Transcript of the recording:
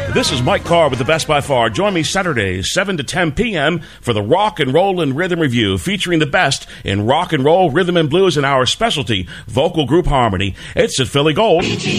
This is Mike Carr with the Best by Far. Join me Saturdays, 7 to 10 p.m. for the Rock and Roll and Rhythm Review, featuring the best in rock and roll, rhythm and blues, and our specialty, vocal group harmony. It's at Philly Gold.